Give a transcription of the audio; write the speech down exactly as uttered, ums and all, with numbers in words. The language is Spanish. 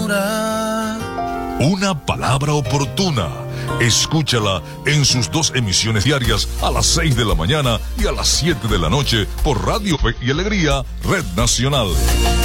hora. Una palabra oportuna. Escúchala en sus dos emisiones diarias a las seis de la mañana y a las siete de la noche por Radio Fe y Alegría, Red Nacional.